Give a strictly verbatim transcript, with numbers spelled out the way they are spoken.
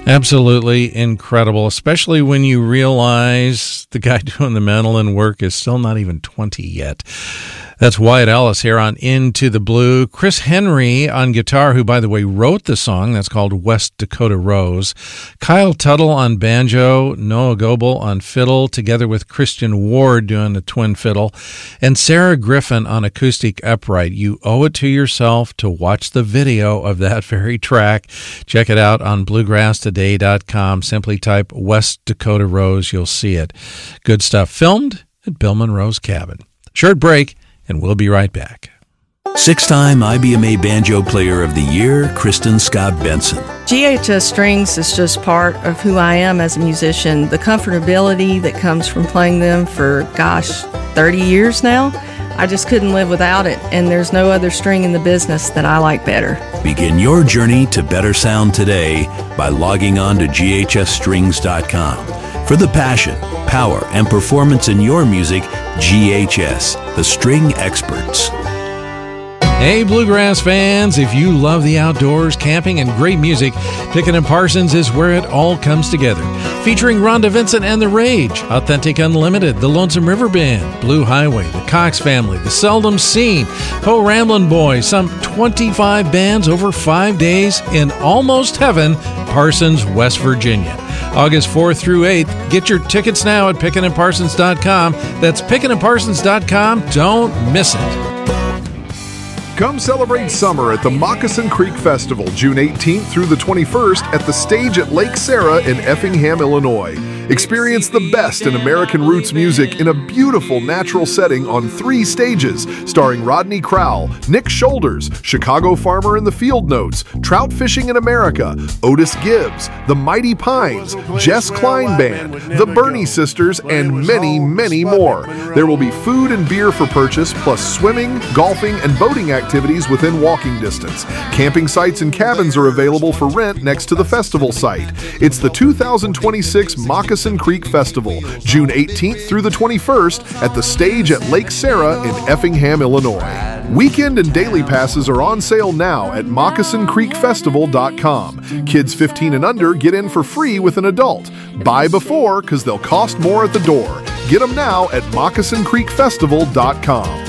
Absolutely incredible, especially when you realize the guy doing the mandolin work is still not even twenty yet. That's Wyatt Ellis here on Into the Blue. Chris Henry on guitar, who, by the way, wrote the song. That's called West Dakota Rose. Kyle Tuttle on banjo. Noah Goebel on fiddle, together with Christian Ward doing the twin fiddle. And Sarah Griffin on acoustic upright. You owe it to yourself to watch the video of that very track. Check it out on bluegrass today dot com. Simply type West Dakota Rose. You'll see it. Good stuff. Filmed at Bill Monroe's cabin. Short break, and we'll be right back. Six-time I B M A Banjo Player of the Year, Kristen Scott Benson. G H S Strings is just part of who I am as a musician. The comfortability that comes from playing them for, gosh, thirty years now, I just couldn't live without it, and there's no other string in the business that I like better. Begin your journey to better sound today by logging on to G H S strings dot com. For the passion, power, and performance in your music, G H S, the string experts. Hey, Bluegrass fans, if you love the outdoors, camping, and great music, Pickett and Parsons is where it all comes together. Featuring Rhonda Vincent and The Rage, Authentic Unlimited, The Lonesome River Band, Blue Highway, The Cox Family, The Seldom Seen, Po Ramblin' Boys, some twenty-five bands over five days in almost heaven, Parsons, West Virginia. August fourth through eighth. Get your tickets now at pickett and parsons dot com. That's pickett and parsons dot com. Don't miss it. Come celebrate summer at the Moccasin Creek Festival, June eighteenth through the twenty-first at the stage at Lake Sarah in Effingham, Illinois. Experience the best in American roots music in a beautiful natural setting on three stages, starring Rodney Crowell, Nick Shoulders, Chicago Farmer and the Field Notes, Trout Fishing in America, Otis Gibbs, The Mighty Pines, Jess Klein Band, The Bernie Sisters, and many, many more. There will be food and beer for purchase, plus swimming, golfing, and boating activities within walking distance. Camping sites and cabins are available for rent next to the festival site. It's the two thousand twenty-six Moccasin Creek Festival, June eighteenth through the twenty-first at the stage at Lake Sarah in Effingham, Illinois. Weekend and daily passes are on sale now at moccasin creek festival dot com. Kids fifteen and under get in for free with an adult. Buy before, because they'll cost more at the door. Get them now at moccasin creek festival dot com.